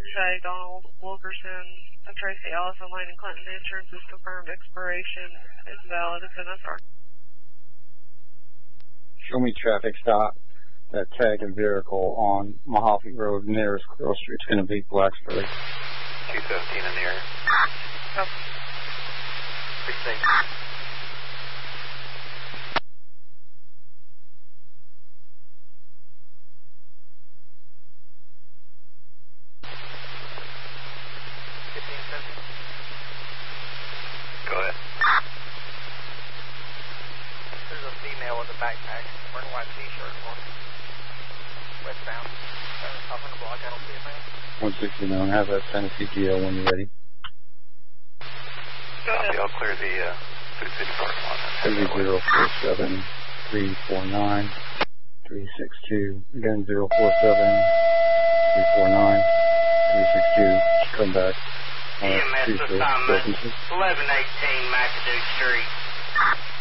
Say Donald Wilkerson of Tracy Allison Lane and Clinton. Insurance is confirmed. Expiration is valid. It's NSR. Show me traffic stop. That tagged a vehicle on Mojave Road nearest Crow Street. It's going to be Blacksburg. 217 in the area. Oh. 16. Go ahead. There's a female with a backpack, wearing a white t-shirt, westbound, 500 block. I don't see it, man. 169, have that Tennessee GL when you're ready. Copy, I'll clear the Food City parking lot. 047 349 362. Again, 047 349 362. Come back. EMS assignment 1118 McAdoo Street.